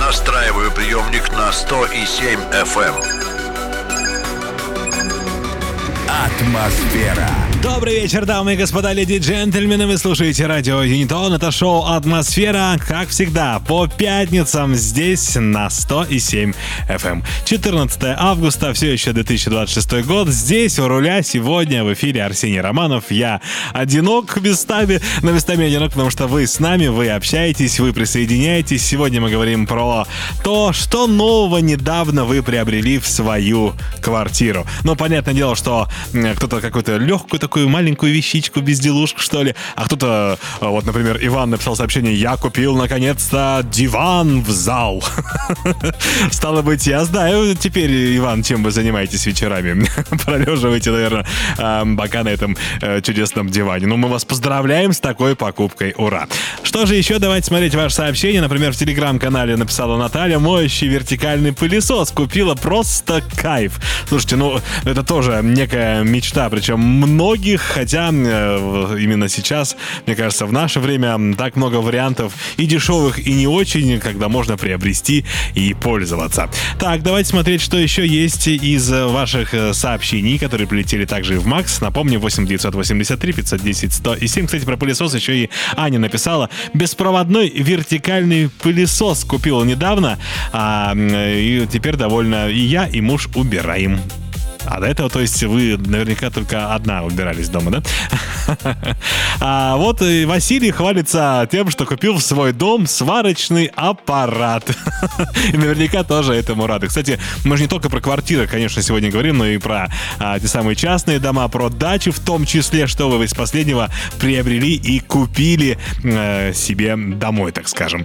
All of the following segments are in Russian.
Настраиваю приемник на 100,7 FM. Атмосфера. Добрый вечер, дамы и господа, леди и джентльмены. Вы слушаете радио Юнитон. Это шоу «Атмосфера», как всегда, по пятницам здесь на 100,7 FM. 14 августа, все еще 2026 год. Здесь у руля сегодня в эфире Арсений Романов. Я одинок местами, но местами одинок, потому что вы с нами, вы общаетесь, вы присоединяетесь. Сегодня мы говорим про то, что нового недавно вы приобрели в свою квартиру. Ну, понятное дело, что кто-то какую-то легкую такую маленькую вещичку, безделушку, что ли. А кто-то, вот, например, Иван написал сообщение: «Я купил, наконец-то, диван в зал». Стало быть, я знаю теперь, Иван, чем вы занимаетесь вечерами. Пролеживаете, наверное, бока на этом чудесном диване. Ну, мы вас поздравляем с такой покупкой. Ура! Что же еще? Давайте смотреть ваше сообщение. Например, в телеграм-канале написала Наталья: «Моющий вертикальный пылесос купила, просто кайф». Слушайте, ну, это тоже некая мечта, причем многих, хотя именно сейчас, мне кажется, в наше время так много вариантов и дешевых, и не очень, когда можно приобрести и пользоваться. Так, давайте смотреть, что еще есть из ваших сообщений, которые прилетели также и в Макс. Напомню, 8 983 510 100,7. Кстати, про пылесос еще и Аня написала: «Беспроводной вертикальный пылесос купила недавно, и теперь довольно и я, и муж убираем». А до этого, то есть, вы наверняка только одна убирались дома, да? А вот и Василий хвалится тем, что купил в свой дом сварочный аппарат. И наверняка тоже этому рады. Кстати, мы же не только про квартиры, конечно, сегодня говорим, но и про те самые частные дома, про дачи в том числе, что вы из последнего приобрели и купили себе домой, так скажем.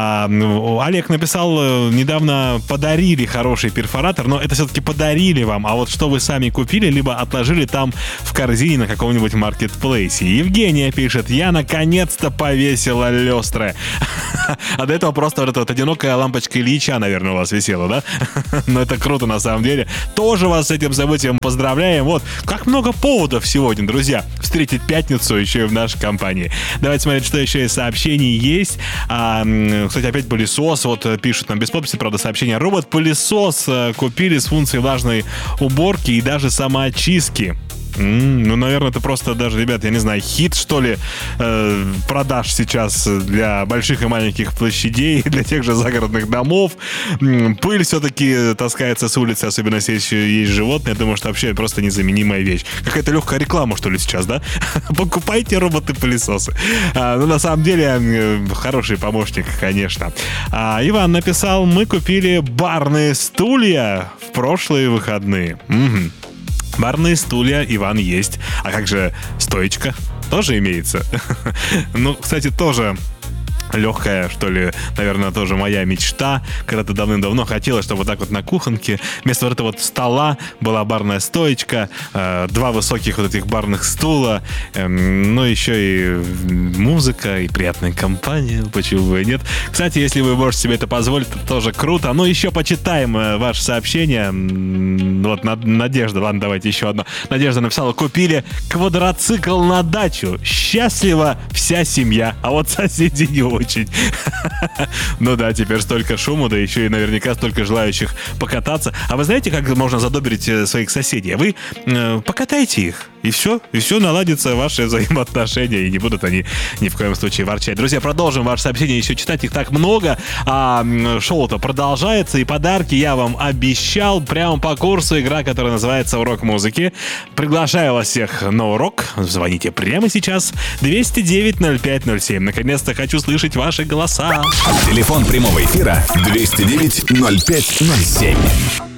Олег написал: недавно подарили хороший перфоратор, но это все-таки подарили вам, а вот что вы сами купили, либо отложили там в корзине на каком-нибудь маркетплейсе. Евгения пишет: «Я наконец-то повесила люстры». А до этого просто вот эта вот одинокая лампочка Ильича, наверное, у вас висела, да? Но это круто на самом деле. Тоже вас с этим событием поздравляем. Вот, как много поводов сегодня, друзья, встретить пятницу еще и в нашей компании. Давайте смотреть, что еще из сообщений есть. Кстати, опять пылесос. Вот пишут нам без подписи, правда, сообщение: «Робот-пылесос купили с функцией влажной уборки и даже самоочистки». Ну, наверное, это просто даже, ребят, я не знаю, хит, что ли, продаж сейчас для больших и маленьких площадей, для тех же загородных домов. Пыль все-таки таскается с улицы, особенно если еще есть животные. Я думаю, что вообще просто незаменимая вещь. Какая-то легкая реклама, что ли, сейчас, да? Покупайте роботы-пылесосы. Ну, на самом деле, хороший помощник, конечно. Иван написал: «Мы купили барные стулья в прошлые выходные». Угу. Барные стулья, Иван, есть. А как же стоечка? Тоже имеется? Ну, кстати, тоже легкая, что ли, наверное, тоже моя мечта. Когда-то давным-давно хотела, чтобы вот так вот на кухонке вместо вот этого вот стола была барная стоечка, два высоких вот этих барных стула, ну, еще и музыка, и приятная компания, почему бы и нет. Кстати, если вы можете себе это позволить, это тоже круто. Ну, еще почитаем ваше сообщение. Вот Надежда, ладно, давайте еще одно. Надежда написала: «Купили квадроцикл на дачу. Счастлива вся семья, а вот соседи не очень». Ну да, теперь столько шума, да еще и наверняка столько желающих покататься. А вы знаете, как можно задобрить своих соседей? Вы покатайте их, и все наладится ваши взаимоотношения, и не будут они ни в коем случае ворчать. Друзья, продолжим ваше сообщение, еще читать их так много, а шоу-то продолжается, и подарки я вам обещал прямо по курсу, игра, которая называется «Урок музыки». Приглашаю вас всех на урок, звоните прямо сейчас, 209-05-07. Наконец-то хочу слышать ваши голоса. Телефон прямого эфира 209-05-07.